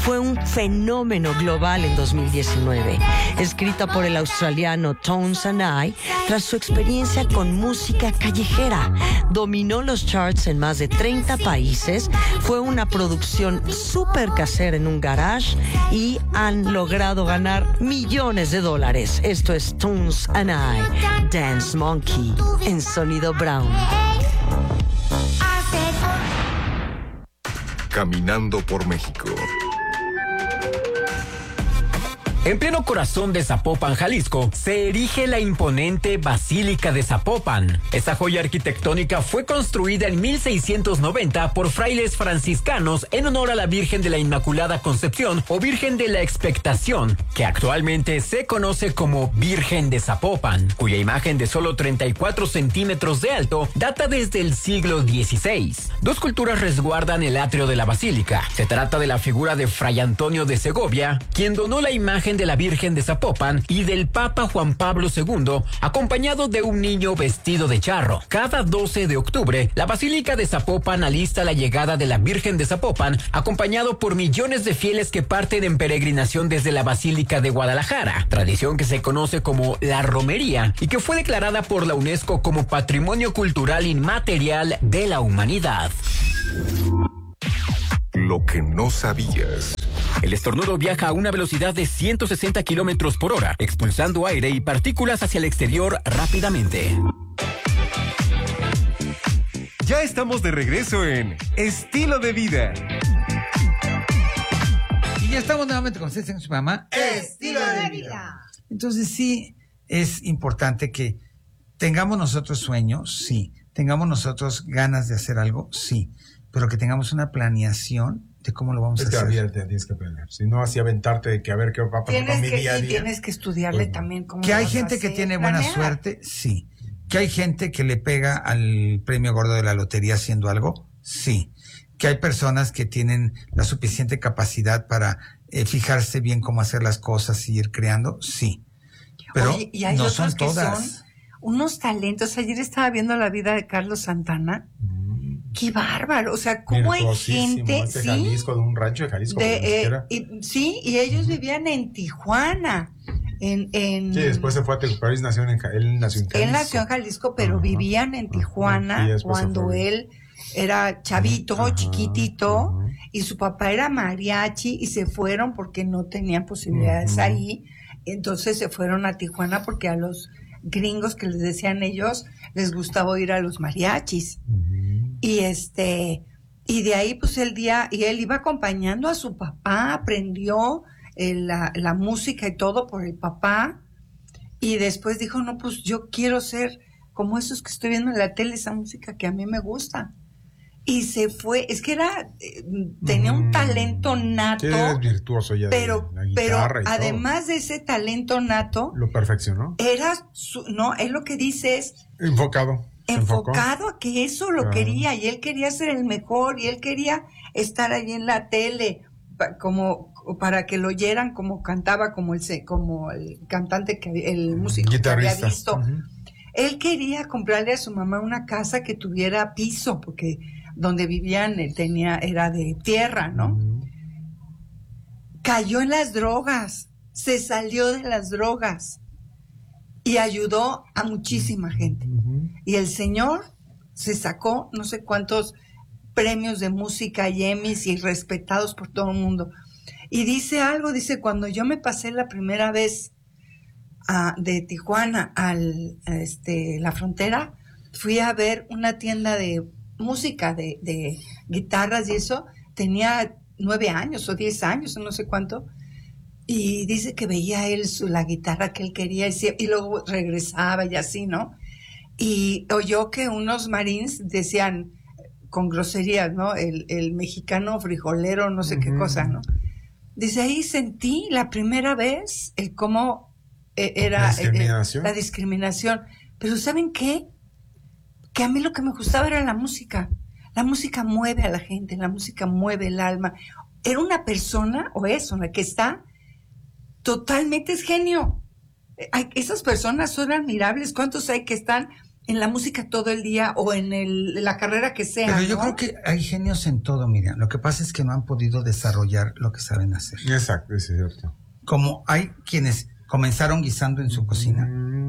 fue un fenómeno global en 2019. Escrita por el australiano Tones and I, tras su experiencia con música callejera, dominó los charts en más de 30 países, fue una producción súper casera en un garage y han logrado ganar millones de dólares. Esto es Tones and I, Dance Monkey, en Sonido Brown. Caminando por México. En pleno corazón de Zapopan, Jalisco, se erige la imponente Basílica de Zapopan. Esta joya arquitectónica fue construida en 1690 por frailes franciscanos en honor a la Virgen de la Inmaculada Concepción o Virgen de la Expectación, que actualmente se conoce como Virgen de Zapopan, cuya imagen de solo 34 centímetros de alto data desde el siglo XVI. Dos culturas resguardan el atrio de la basílica. Se trata de la figura de Fray Antonio de Segovia, quien donó la imagen de la Virgen de Zapopan, y del Papa Juan Pablo II, acompañado de un niño vestido de charro. Cada 12 de octubre, la Basílica de Zapopan alista la llegada de la Virgen de Zapopan, acompañado por millones de fieles que parten en peregrinación desde la Basílica de Guadalajara, tradición que se conoce como la romería y que fue declarada por la UNESCO como Patrimonio Cultural Inmaterial de la Humanidad. Lo que no sabías. El estornudo viaja a una velocidad de 160 kilómetros por hora, expulsando aire y partículas hacia el exterior rápidamente. Ya estamos de regreso en Estilo de Vida. Y ya estamos nuevamente con ustedes en su programa Estilo de Vida. Entonces sí es importante que tengamos nosotros sueños, sí. Tengamos nosotros ganas de hacer algo, sí. Pero que tengamos una planeación de cómo lo vamos a hacer. Tienes que planear. Si no, así aventarte de que a ver qué va a pasar con mi día a día. Tienes que estudiarle también cómo que hay gente que tiene buena suerte, sí. Que hay gente que le pega al premio gordo de la lotería haciendo algo, sí. Que hay personas que tienen la suficiente capacidad para fijarse bien cómo hacer las cosas y ir creando, sí. Pero oye, y hay no otros son que todas. son unos talentos. Ayer estaba viendo la vida de Carlos Santana. ¡Qué bárbaro! O sea, cómo hay gente, ¿sí? Jalisco, de un rancho de Jalisco. Sí, y ellos vivían en Tijuana. Sí, después se fue a Tijuana, él nació en Jalisco. Él nació en Jalisco, pero vivían en Tijuana cuando él era chavito, chiquitito, y su papá era mariachi, y se fueron porque no tenían posibilidades ahí. Entonces se fueron a Tijuana porque a los gringos, que les decían ellos, les gustaba ir a los mariachis. Y de ahí pues él iba acompañando a su papá, aprendió la música y todo por el papá, y después dijo, no, pues yo quiero ser como esos que estoy viendo en la tele, esa música que a mí me gusta. Y se fue, es que tenía un talento nato. Sí, es virtuoso ya, pero además todo. De ese talento nato, lo perfeccionó. Él lo que dice es enfocado a que eso lo quería, y él quería ser el mejor, y él quería estar ahí en la tele como para que lo oyeran como cantaba, como el cantante, el músico guitarrista que había visto. Él quería comprarle a su mamá una casa que tuviera piso, porque donde vivían era de tierra, ¿no? Cayó en las drogas, se salió de las drogas y ayudó a muchísima gente. Y el señor se sacó no sé cuántos premios de música y Emmys, y respetados por todo el mundo. Y dice, cuando yo me pasé la primera vez de Tijuana a la frontera, fui a ver una tienda de música, de guitarras y eso. Tenía 9 años o 10 años o no sé cuánto, y dice que veía él la guitarra que él quería y luego regresaba y así, ¿no? Y oyó que unos marines decían con groserías, ¿no? El mexicano frijolero, no sé qué cosa, ¿no? Dice, ahí sentí la primera vez cómo era la discriminación. Pero ¿saben qué? Que a mí lo que me gustaba era la música. La música mueve a la gente, la música mueve el alma. Era una persona, o es una, que está totalmente, es genio. Esas personas son admirables. ¿Cuántos hay que están en la música todo el día o en la carrera que sea. Pero yo ¿no? creo que hay genios en todo, Miriam. Lo que pasa es que no han podido desarrollar lo que saben hacer. Exacto, es cierto. Como hay quienes comenzaron guisando en su cocina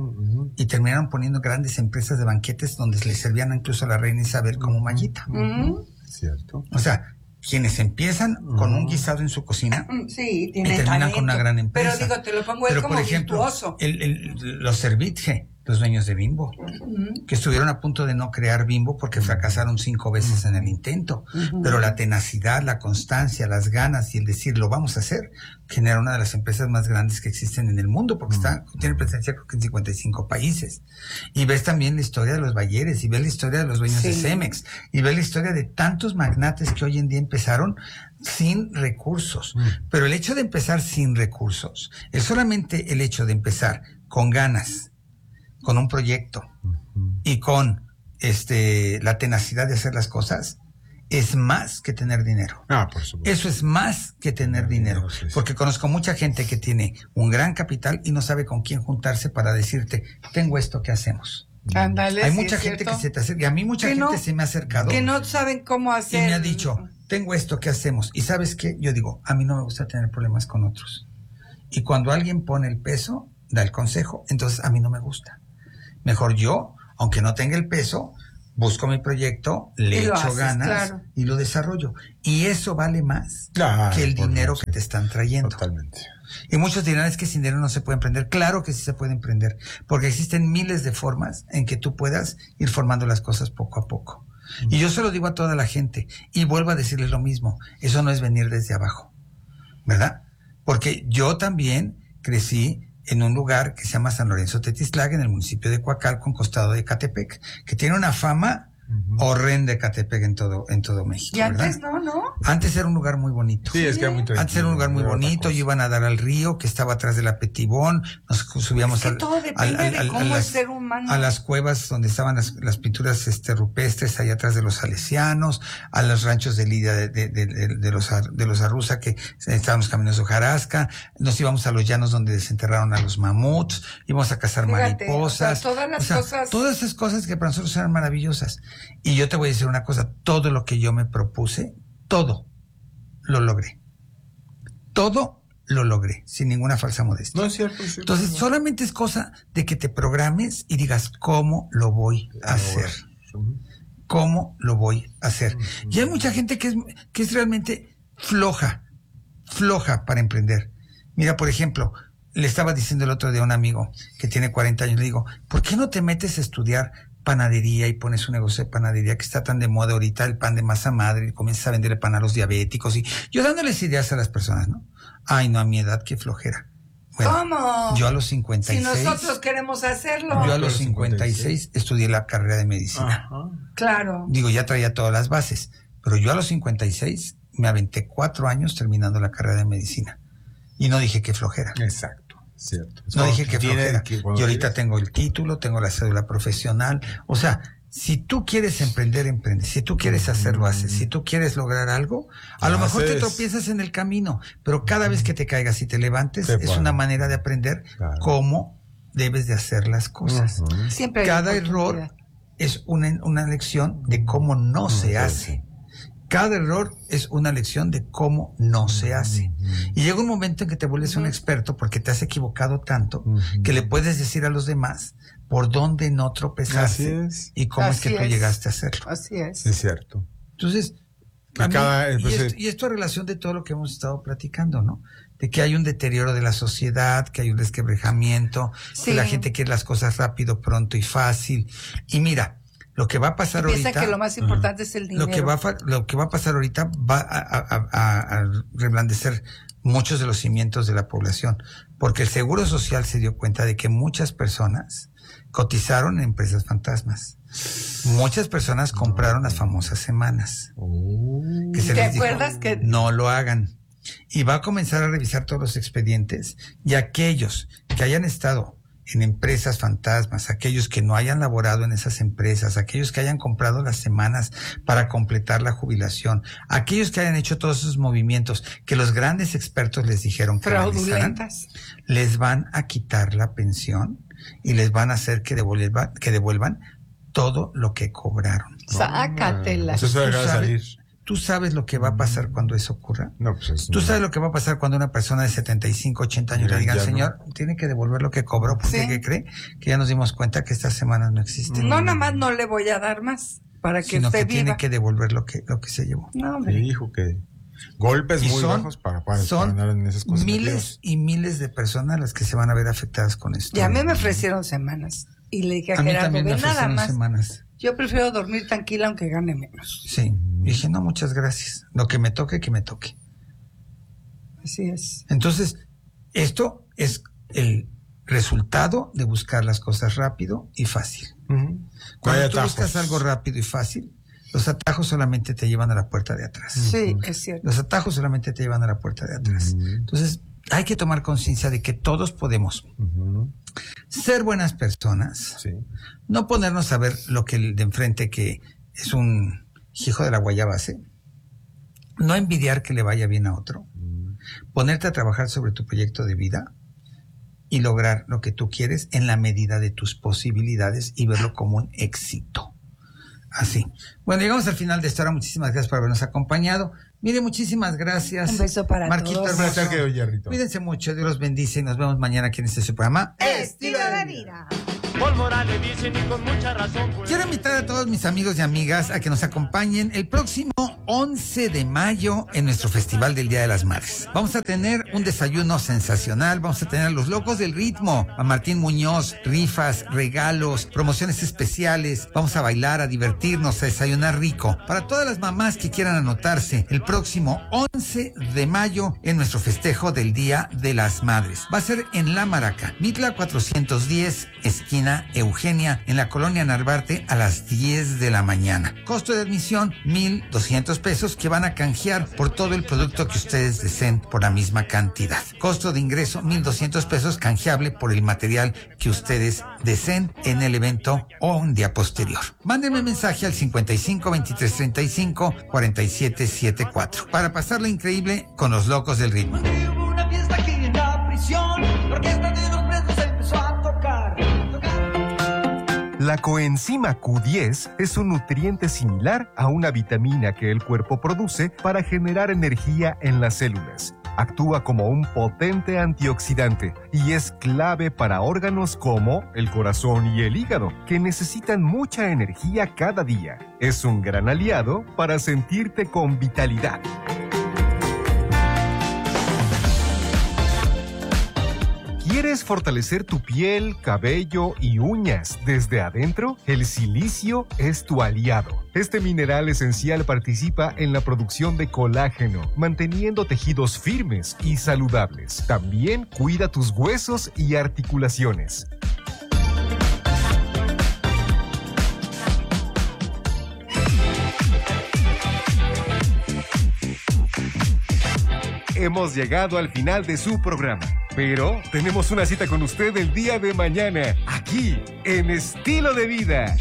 y terminaron poniendo grandes empresas de banquetes donde les servían incluso a la reina Isabel como mallita. Cierto. O sea, quienes empiezan con un guisado en su cocina Sí, y tienen terminan talento. con una gran empresa. Pero digo, te lo pongo él Pero, como por ejemplo, virtuoso. los Servitje, los dueños de Bimbo, que estuvieron a punto de no crear Bimbo porque fracasaron 5 veces en el intento. Pero la tenacidad, la constancia, las ganas y el decir, lo vamos a hacer, genera una de las empresas más grandes que existen en el mundo, porque tiene presencia creo que en 55 países. Y ves también la historia de los Bayeres, y ves la historia de los dueños de Cemex, y ves la historia de tantos magnates que hoy en día empezaron sin recursos. Pero el hecho de empezar sin recursos, es solamente el hecho de empezar con ganas, con un proyecto y con la tenacidad de hacer las cosas, es más que tener dinero. Por supuesto. Eso es más que tener dinero. Sí. Porque conozco mucha gente que tiene un gran capital y no sabe con quién juntarse para decirte, tengo esto, ¿qué hacemos? Ándale, Hay sí, mucha es gente cierto. que se te acerca, y a mí mucha Que gente no- se me ha acercado Que no saben cómo y hacer. me ha dicho, tengo esto, ¿qué hacemos? Y ¿sabes qué? Yo digo, a mí no me gusta tener problemas con otros. Y cuando alguien pone el peso, da el consejo, entonces a mí no me gusta. Mejor yo, aunque no tenga el peso, busco mi proyecto, le Y lo echo haces, ganas claro. y lo desarrollo. Y eso vale más Claro, que el por dinero supuesto. que te están trayendo. Totalmente. Y muchos dirán, es que sin dinero no se puede emprender. Claro que sí se puede emprender, porque existen miles de formas en que tú puedas ir formando las cosas poco a poco. Y yo se lo digo a toda la gente, y vuelvo a decirles lo mismo, eso no es venir desde abajo, ¿verdad? Porque yo también crecí en un lugar que se llama San Lorenzo Tetiztlac, en el municipio de Coacalco, en costado de Ecatepec, que tiene una fama horrenda, Ecatepec en todo México, Y antes ¿verdad? no. Antes era un lugar muy bonito. Sí, es que era muy tranquilo. Antes era un lugar muy era otra bonito, cosa. y iban a dar al río que estaba atrás de la Petibón, nos subíamos Es que todo depende de cómo el ser humano. a las cuevas donde estaban las pinturas rupestres, allá atrás de los salesianos, a los ranchos de Lidia de los Arruza, que estábamos caminos de Hojarasca, nos íbamos a los llanos donde desenterraron a los mamuts, íbamos a cazar Fíjate, mariposas, o sea, todas las cosas- todas esas cosas que para nosotros eran maravillosas. Y yo te voy a decir una cosa, todo lo que yo me propuse, todo lo logré. Todo lo logré, sin ninguna falsa modestia. No es cierto. Sí, Entonces, solamente es cosa de que te programes y digas, ¿cómo lo voy a hacer? ¿Cómo lo voy a hacer? Y hay mucha gente que es realmente floja para emprender. Mira, por ejemplo, le estaba diciendo el otro día a un amigo que tiene 40 años, le digo, ¿por qué no te metes a estudiar panadería y pones un negocio de panadería que está tan de moda ahorita, el pan de masa madre, y comienzas a venderle pan a los diabéticos? Y yo dándoles ideas a las personas, ¿no? Ay, no, a mi edad, qué flojera. Bueno, ¿Cómo? yo a los 56... Si nosotros queremos hacerlo. Yo a los Pero 56 estudié la carrera de medicina. Claro. Digo, ya traía todas las bases, pero yo a los 56 me aventé 4 años terminando la carrera de medicina. Y no dije que flojera. Exacto, cierto. No dije que flojera. Y ahorita tengo el título, tengo la cédula profesional. O sea, si tú quieres emprender, emprende. Si tú quieres hacerlo, haces. Si tú quieres lograr algo, a lo mejor te tropiezas en el camino, pero cada vez que te caigas y te levantes, es una manera de aprender cómo debes de hacer las cosas. Siempre hay Cada oportunidad. error es una lección de cómo no se hace. Cada error es una lección de cómo no se hace. Y llega un momento en que te vuelves un experto porque te has equivocado tanto que le puedes decir a los demás por dónde no tropezaste Así es. y cómo es Así que tú es. llegaste a hacerlo. Así es. Es cierto. Entonces, Que a mí- cada- y esto a relación de todo lo que hemos estado platicando, ¿no? De que hay un deterioro de la sociedad, que hay un resquebrajamiento, Sí. que la gente quiere las cosas rápido, pronto y fácil. Y mira, lo que va a pasar Piensa ahorita... que lo más importante es el dinero. Lo que va a pasar ahorita va a reblandecer muchos de los cimientos de la población, porque el Seguro Social se dio cuenta de que muchas personas cotizaron en empresas fantasmas. Muchas personas compraron las famosas semanas. Que se ¿Te les dijo, acuerdas que- no lo hagan? Y va a comenzar a revisar todos los expedientes, y aquellos que hayan estado en empresas fantasmas, aquellos que no hayan laborado en esas empresas, aquellos que hayan comprado las semanas para completar la jubilación, aquellos que hayan hecho todos esos movimientos que los grandes expertos les dijeron que realizaran, fraudulentas. les van a quitar la pensión y les van a hacer que devuelvan todo lo que cobraron. Sácatela. Pues eso deja de salir. ¿Tú sabes lo que va a pasar cuando eso ocurra? No, pues ¿Tú sabes lo que va a pasar cuando una persona de 75, 80 años le digan, señor, tiene que devolver lo que cobró? Porque ¿qué cree? Que ya nos dimos cuenta que estas semanas no existen. No, nada más no le voy a dar más para que sino usted que viva. tiene que devolver lo que se llevó. No, hombre. Dijo que golpes muy bajos para andar en esas cosas. Miles y miles de personas las que se van a ver afectadas con esto. Y a mí me ofrecieron semanas. Y le dije a mí Gerardo, también me ve nada ofrecieron más. semanas. Yo prefiero dormir tranquila aunque gane menos. Sí. Dije, no, muchas gracias. Lo que me toque, que me toque. Así es. Entonces, esto es el resultado de buscar las cosas rápido y fácil. Cuando tú buscas algo rápido y fácil, los atajos solamente te llevan a la puerta de atrás. Sí, es cierto. Los atajos solamente te llevan a la puerta de atrás. Entonces, hay que tomar conciencia de que todos podemos ser buenas personas, no ponernos a ver lo que el de enfrente que es un hijo de la guayaba hace, no envidiar que le vaya bien a otro, ponerte a trabajar sobre tu proyecto de vida y lograr lo que tú quieres en la medida de tus posibilidades y verlo como un éxito. Así. Bueno, llegamos al final de esta hora. Muchísimas gracias por habernos acompañado. Mire, muchísimas gracias. Un beso para Marquito todos. hermoso. Cuídense mucho, Dios los bendice y nos vemos mañana aquí en este su programa. Estilo de vida. Por moral le dicen y con mucha razón. Quiero invitar a todos mis amigos y amigas a que nos acompañen el próximo 11 de mayo en nuestro Festival del Día de las Madres. Vamos a tener un desayuno sensacional, vamos a tener a los locos del ritmo, a Martín Muñoz, rifas, regalos, promociones especiales, vamos a bailar, a divertirnos, a desayunar rico. Para todas las mamás que quieran anotarse, el próximo 11 de mayo en nuestro festejo del Día de las Madres. Va a ser en La Maraca, Mitla 410, esquina Eugenia, en la colonia Narvarte, a las 10 de la mañana. Costo de admisión, 1,200 pesos, que van a canjear por todo el producto que ustedes deseen por la misma cantidad. Costo de ingreso, 1,200 pesos, canjeable por el material que ustedes deseen en el evento o un día posterior. Mándenme mensaje al 55 23 35 47 74 para pasarla increíble con los locos del ritmo. Hubo una fiesta aquí en la prisión, la orquesta de los presos empezó a tocar. La coenzima Q10 es un nutriente similar a una vitamina que el cuerpo produce para generar energía en las células. Actúa como un potente antioxidante y es clave para órganos como el corazón y el hígado, que necesitan mucha energía cada día. Es un gran aliado para sentirte con vitalidad. ¿Quieres fortalecer tu piel, cabello y uñas desde adentro? El silicio es tu aliado. Este mineral esencial participa en la producción de colágeno, manteniendo tejidos firmes y saludables. También cuida tus huesos y articulaciones. Hemos llegado al final de su programa, pero tenemos una cita con usted el día de mañana, aquí, en Estilo de Vida.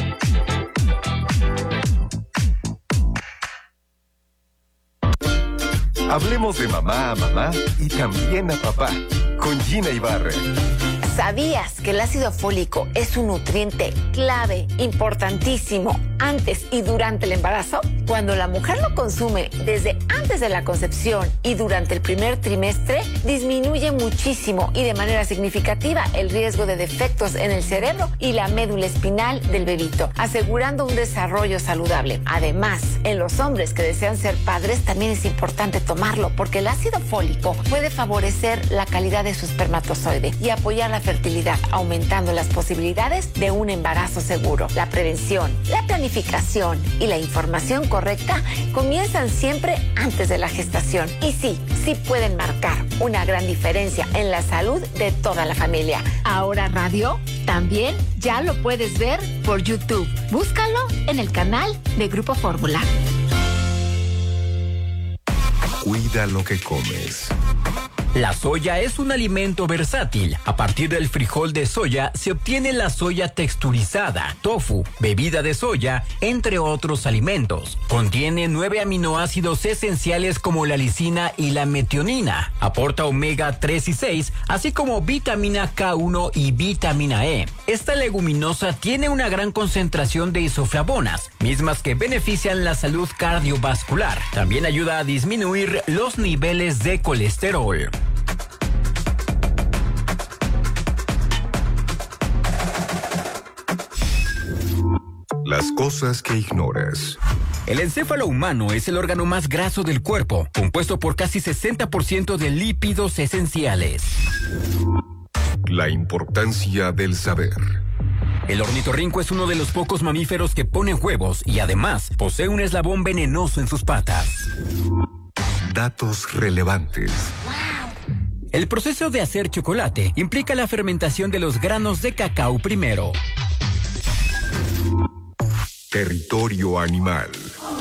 Hablemos de mamá a mamá y también a papá, con Gina Ibarra. ¿Sabías que el ácido fólico es un nutriente clave, importantísimo, antes y durante el embarazo? Cuando la mujer lo consume desde antes de la concepción y durante el primer trimestre, disminuye muchísimo y de manera significativa el riesgo de defectos en el cerebro y la médula espinal del bebito, asegurando un desarrollo saludable. Además, en los hombres que desean ser padres también es importante tomarlo, porque el ácido fólico puede favorecer la calidad de su espermatozoide y apoyar la fertilidad, aumentando las posibilidades de un embarazo seguro. La prevención, la planificación y la información correcta comienzan siempre antes de la gestación. Y sí pueden marcar una gran diferencia en la salud de toda la familia. Ahora Radio también ya lo puedes ver por YouTube. Búscalo en el canal de Grupo Fórmula. Cuida lo que comes. La soya es un alimento versátil. A partir del frijol de soya se obtiene la soya texturizada, tofu, bebida de soya, entre otros alimentos. Contiene 9 aminoácidos esenciales como la lisina y la metionina. Aporta omega 3 y 6, así como vitamina K1 y vitamina E. Esta leguminosa tiene una gran concentración de isoflavonas, mismas que benefician la salud cardiovascular. También ayuda a disminuir los niveles de colesterol. Las cosas que ignoras. El encéfalo humano es el órgano más graso del cuerpo, compuesto por casi 60% de lípidos esenciales. La importancia del saber. El ornitorrinco es uno de los pocos mamíferos que pone huevos y además posee un eslabón venenoso en sus patas. Datos relevantes. El proceso de hacer chocolate implica la fermentación de los granos de cacao primero. Territorio animal.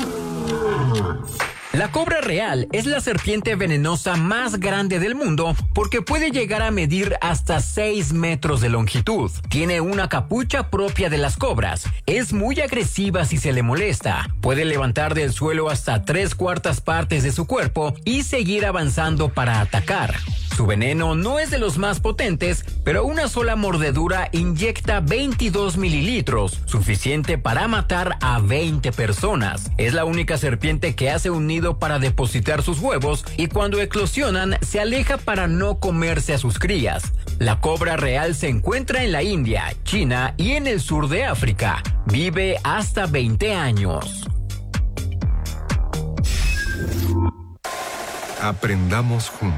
La cobra real es la serpiente venenosa más grande del mundo porque puede llegar a medir hasta 6 metros de longitud. Tiene una capucha propia de las cobras. Es muy agresiva si se le molesta. Puede levantar del suelo hasta 3/4 partes de su cuerpo y seguir avanzando para atacar. Su veneno no es de los más potentes, pero una sola mordedura inyecta 22 mililitros, suficiente para matar a 20 personas. Es la única serpiente que hace un nido para depositar sus huevos y cuando eclosionan se aleja para no comerse a sus crías. La cobra real se encuentra en la India, China y en el sur de África. Vive hasta 20 años. Aprendamos juntos.